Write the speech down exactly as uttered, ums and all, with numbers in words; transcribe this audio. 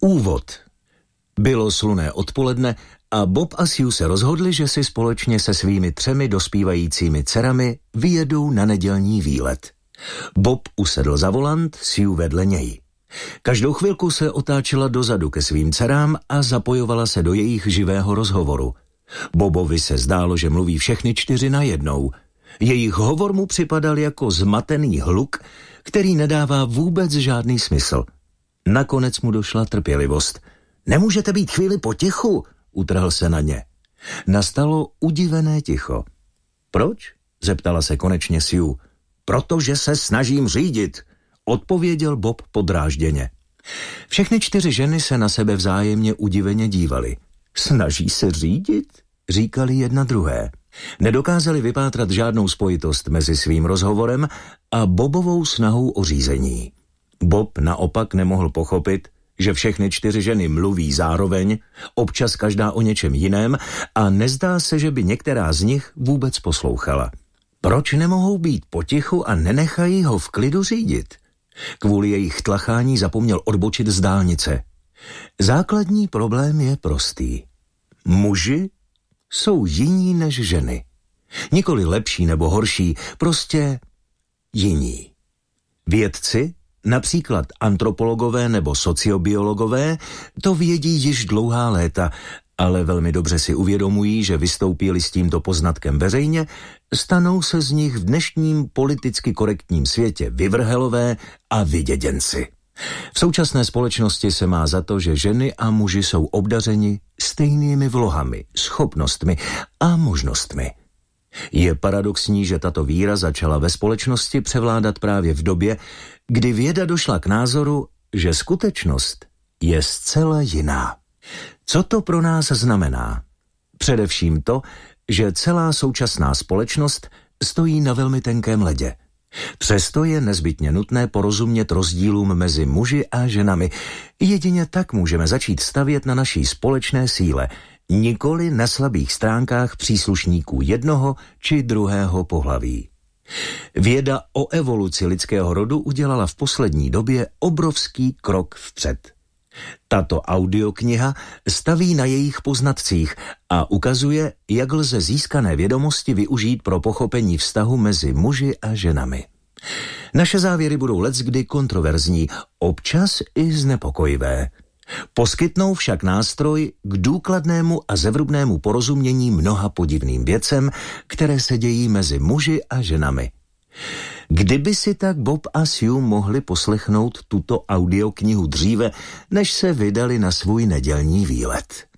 Úvod. Bylo slunné odpoledne a Bob a Sue se rozhodli, že si společně se svými třemi dospívajícími dcerami vyjedou na nedělní výlet. Bob usedl za volant, Sue vedle něj. Každou chvilku se otáčela dozadu ke svým dcerám a zapojovala se do jejich živého rozhovoru. Bobovi se zdálo, že mluví všechny čtyři najednou. Jejich hovor mu připadal jako zmatený hluk, který nedává vůbec žádný smysl. Nakonec mu došla trpělivost. Nemůžete být chvíli potichu, utrhl se na ně. Nastalo udivené ticho. Proč? Zeptala se konečně Sue. Protože se snažím řídit, odpověděl Bob podrážděně. Všechny čtyři ženy se na sebe vzájemně udiveně dívaly. Snaží se řídit? Říkali jedna druhé. Nedokázali vypátrat žádnou spojitost mezi svým rozhovorem a Bobovou snahou o řízení. Bob naopak nemohl pochopit, že všechny čtyři ženy mluví zároveň, občas každá o něčem jiném a nezdá se, že by některá z nich vůbec poslouchala. Proč nemohou být potichu a nenechají ho v klidu řídit? Kvůli jejich tlachání zapomněl odbočit z dálnice. Základní problém je prostý. Muži jsou jiní než ženy. Nikoli lepší nebo horší, prostě jiní. Vědci, například antropologové nebo sociobiologové, to vědí již dlouhá léta, ale velmi dobře si uvědomují, že vystoupí-li s tímto poznatkem veřejně, stanou se z nich v dnešním politicky korektním světě vyvrhelové a vyděděnci. V současné společnosti se má za to, že ženy a muži jsou obdařeni stejnými vlohami, schopnostmi a možnostmi. Je paradoxní, že tato víra začala ve společnosti převládat právě v době, kdy věda došla k názoru, že skutečnost je zcela jiná. Co to pro nás znamená? Především to, že celá současná společnost stojí na velmi tenkém ledě. Přesto je nezbytně nutné porozumět rozdílům mezi muži a ženami. Jedině tak můžeme začít stavět na naší společné síle, nikoli na slabých stránkách příslušníků jednoho či druhého pohlaví. Věda o evoluci lidského rodu udělala v poslední době obrovský krok vpřed. Tato audiokniha staví na jejich poznatcích a ukazuje, jak lze získané vědomosti využít pro pochopení vztahu mezi muži a ženami. Naše závěry budou leckdy kontroverzní, občas i znepokojivé. Poskytnou však nástroj k důkladnému a zevrubnému porozumění mnoha podivným věcem, které se dějí mezi muži a ženami. Kdyby si tak Bob a Sue mohli poslechnout tuto audioknihu dříve, než se vydali na svůj nedělní výlet.